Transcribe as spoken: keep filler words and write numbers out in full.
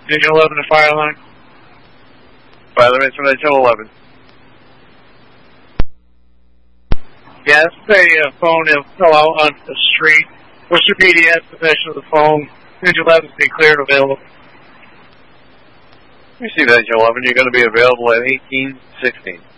Engine eleven to fire line. Fire line from Engine eleven. Yeah, this is a uh, phone that fell out on the street. What's your P D S possession of the phone? Engine eleven has been cleared available. Receive Engine eleven. You're going to be available at eighteen sixteen.